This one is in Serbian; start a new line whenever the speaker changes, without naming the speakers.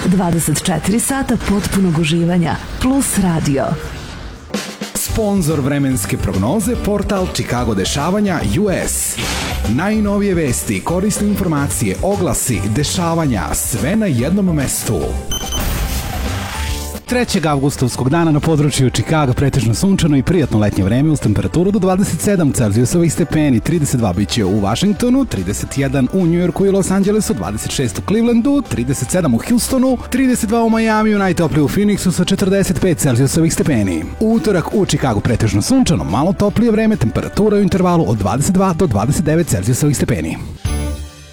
24 sata potpunog uživanja plus radio.
Sponzor vremenske prognoze portal Chicago dešavanja US. Najnovije vesti, korisne informacije, oglasi, dešavanja, sve na jednom mestu.
3. avgustovskog dana na području Chicaga pretežno sunčano i prijatno letnje vreme uz temperaturu do 27 Celzijusovih stepeni, 32 biće u Washingtonu, 31 u New Yorku i Los Angelesu, 26 u Clevelandu, 37 u Houstonu, 32 u Majamiju, najtoplije u Phoenixu sa 45 Celzijusovih stepeni. U utorak u Chicagu pretežno sunčano, malo toplije vreme, temperatura u intervalu od 22 do 29 Celzijusovih stepeni.